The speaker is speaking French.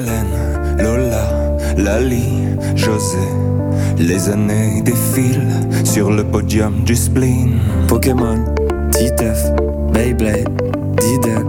Hélène, Lola, Lali, José. Les années défilent sur le podium du spleen. Pokémon, Titeuf, Beyblade, Diduck,